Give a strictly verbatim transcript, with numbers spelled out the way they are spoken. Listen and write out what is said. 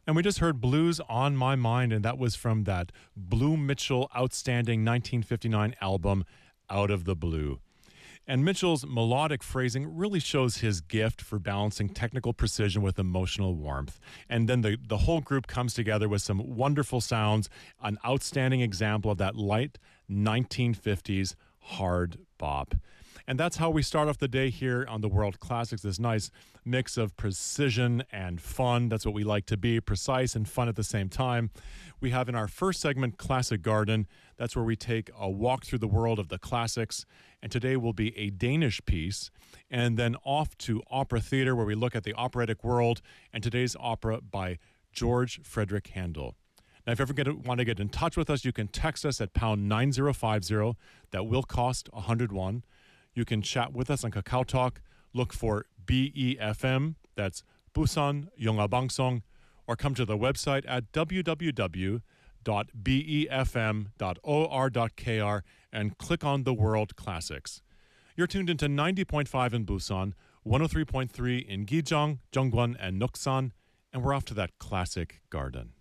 And we just heard Blues on My Mind, and that was from that Blue Mitchell outstanding nineteen fifty-nine album, Out of the Blue. And Mitchell's melodic phrasing really shows his gift for balancing technical precision with emotional warmth. And then the, the whole group comes together with some wonderful sounds, an outstanding example of that light nineteen fifties hard bop. And that's how we start off the day here on the World Classics, this nice mix of precision and fun. That's what we like to be, precise and fun at the same time. We have in our first segment, Classic Garden. That's where we take a walk through the world of the classics. And today will be a Danish piece. And then off to Opera Theater, where we look at the operatic world. And today's opera by George Frederick Handel. Now, if you ever get, want to get in touch with us, you can text us at pound nine zero five zero. That will cost one hundred one. You can chat with us on Kakao Talk. Look for B E F M, that's Busan Yongabangsong, or come to the website at w w w dot b e f m dot o r dot k r and click on the World Classics. You're tuned into ninety point five in Busan, one oh three point three in Gijong, Zhongguan, and Nuksan, and we're off to that classic garden.